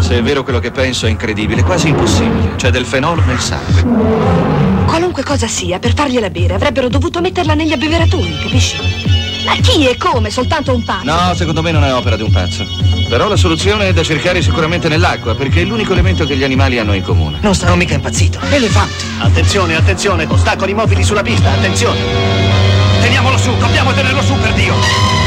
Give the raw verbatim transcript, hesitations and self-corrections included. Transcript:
Se è vero quello che penso è incredibile, quasi impossibile. C'è del fenolo nel sangue. Qualunque cosa sia, per fargliela bere avrebbero dovuto metterla negli abbeveratori, capisci? Ma chi e come? Soltanto un pazzo? No, secondo me non è opera di un pazzo. Però la soluzione è da cercare sicuramente nell'acqua, perché è l'unico elemento che gli animali hanno in comune. Non stanno mica impazzito. Elefanti. Attenzione, attenzione, ostacoli mobili sulla pista, attenzione. Teniamolo su, dobbiamo tenerlo su, per Dio.